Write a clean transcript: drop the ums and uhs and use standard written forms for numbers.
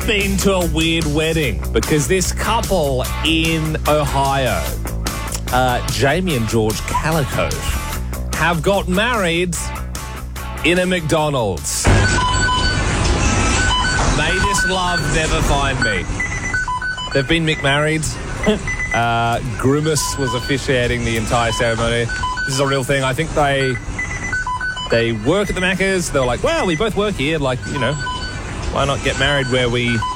been to a weird wedding because this couple in Ohio, Jamie and George Calico, have got married in a McDonald's. May this love never find me. They've been McMarried. Grimace was officiating the entire ceremony. This is a real thing. I think they work at the Macca's. They're like, well, we both work here. Like, you know, why not get married where we